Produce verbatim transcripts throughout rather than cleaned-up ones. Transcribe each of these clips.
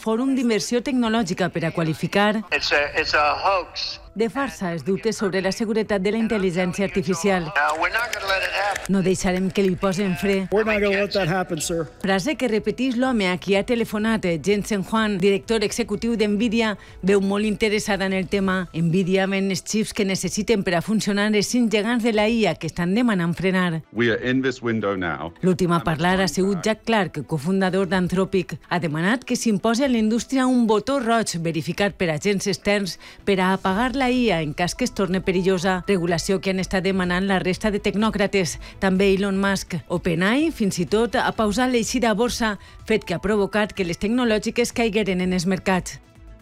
fòrum d'inversió tecnològica per a qualificar It's a, it's a hoax. de farsa els dubtes sobre la seguretat de la intel·ligència artificial. Now, we're not going to let it happen. No deixarem que li posen fre. We're not going to let that happen, sir. Frase que repeteix l'home a qui ha telefonat, Jensen Huang, director executiu d'NVIDIA, veu molt interessada en el tema. NVIDIA ven els xips que necessiten per a funcionar els cinc gegants de la I A que estan demanant frenar. We are in this window now. L'últim a parlar ha sigut Jack Clark, cofundador d'Anthropic. Ha demanat que s'imposi a la indústria un botó roig verificat per agents externs per a apagar la I A en cas que es torni perillosa, regulació que han estat demanant la resta de tecnòcrates, també Elon Musk. OpenAI, fins i tot, ha pausat l'eixida a borsa, fet que ha provocat que les tecnològiques caigueren en els mercats.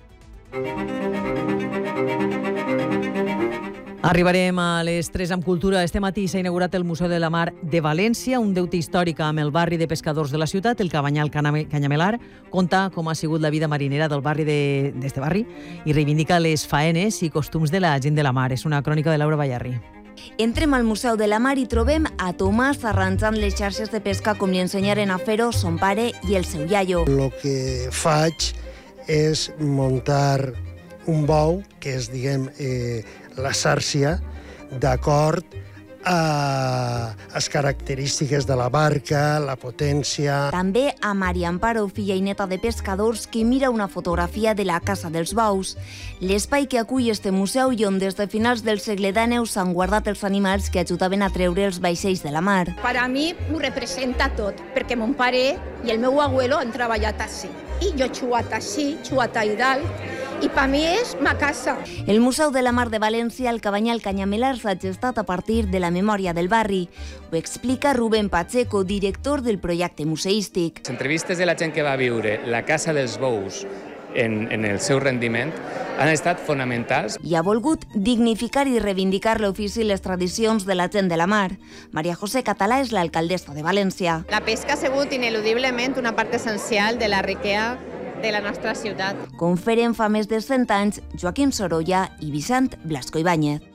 Arribarem a les tres amb cultura. Este matí s'ha inaugurat el Museu de la Mar de València, un deute històric amb el barri de pescadors de la ciutat, el Cabanyal Canyamelar. Conta com ha sigut la vida marinera del barri d'este barri i reivindica les faenes i costums de la gent de la mar. És una crònica de Laura Ballarri. Entrem al Museu de la Mar i trobem a Tomàs arranjant les xarxes de pesca com li ensenyaren a fer-ho son pare i el seu iaio. El que faig és muntar un bou, que és, diguem, eh, la sàrcia, d'acord a les característiques de la barca, la potència. També a Maria Amparo, filla i neta de pescadors, que mira una fotografia de la Casa dels Bous, l'espai que acull este museu i on des de finals del segle dinou s'han guardat els animals que ajudaven a treure els vaixells de la mar. Per a mi ho representa tot, perquè mon pare i el meu abuelo han treballat així. I jo he xuat així, xuat a dalt, i per mi és ma casa. El Museu de la Mar de València, el Cabanyal Canyamelar, s'ha gestat a partir de la memòria del barri. Ho explica Rubén Pacheco, director del projecte museístic. Les entrevistes de la gent que va viure la Casa dels Bous en, en el seu rendiment han estat fonamentals. I ha volgut dignificar i reivindicar l'ofici i les tradicions de la gent de la mar. Maria José Català és l'alcaldessa de València. La pesca ha sigut ineludiblement una part essencial de la riquesa de la nostra ciutat. Com feren fa més de cent anys Joaquim Sorolla i Vicent Blasco Ibáñez.